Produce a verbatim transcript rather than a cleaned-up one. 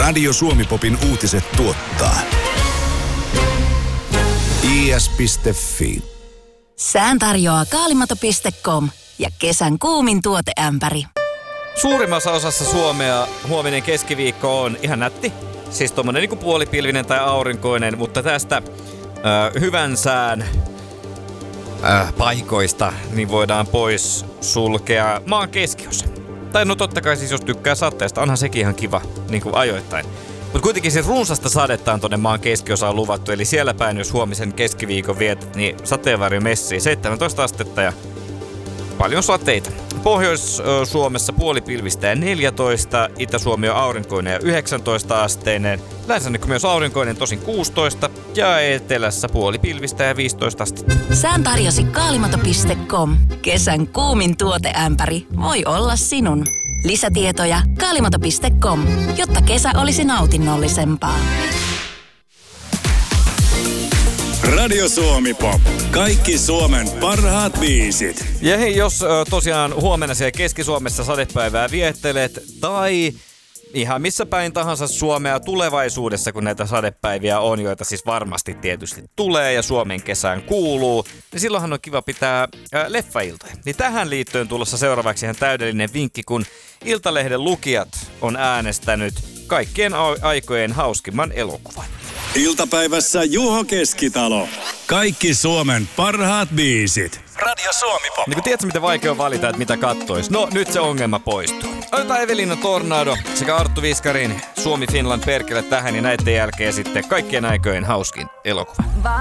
Radio Suomi-popin uutiset tuottaa i s piste f i. Sään tarjoaa kaalimato piste com ja kesän kuumin tuoteämpäri. Suurimmassa osassa Suomea huominen keskiviikko on ihan nätti. Siis tommonen niinku puolipilvinen tai aurinkoinen, mutta tästä äh, hyvän sään äh, paikoista niin voidaan pois sulkea maan keskiosa. Tai no totta kai siis jos tykkää sateesta, onhan sekin ihan kiva niin kuin ajoittain. Mutta kuitenkin siis runsasta sadetta on tonne maan keskiosaan luvattu, eli siellä päin jos huomisen keskiviikon vietät, niin sateenvarjo messii seitsemäntoista astetta ja paljon sateita. Pohjois-Suomessa puolipilvistä ja neljätoista, Itä-Suomi on aurinkoinen ja yhdeksäntoista asteinen, länsirannikko myös aurinkoinen tosin kuusitoista ja etelässä puolipilvistä ja viisitoista astetta. Sään tarjosi kaalimato piste com. Kesän kuumin tuoteämpäri voi olla sinun. Lisätietoja kaalimato piste com, jotta kesä olisi nautinnollisempaa. Radio Suomi-pop. Kaikki Suomen parhaat biisit. Ja hei, jos ö, tosiaan huomenna siellä Keski-Suomessa sadepäivää viettelet tai ihan missä päin tahansa Suomea tulevaisuudessa, kun näitä sadepäiviä on, joita siis varmasti tietysti tulee ja Suomen kesään kuuluu, niin silloinhan on kiva pitää ä, leffailtoja. Niin tähän liittyen tulossa seuraavaksi ihan täydellinen vinkki, kun Iltalehden lukijat on äänestänyt kaikkien a- aikojen hauskimman elokuvan. Iltapäivässä Juho Keskitalo. Kaikki Suomen parhaat biisit. Radio Suomi-pop. Niin kun tiedätkö, miten vaikea on valita, että mitä kattois? No, nyt se ongelma poistuu. Otetaan Evelina Tornado sekä Arttu Viskarin Suomi Finland perkele tähän ja näiden jälkeen sitten kaikkien aikojen hauskin elokuva.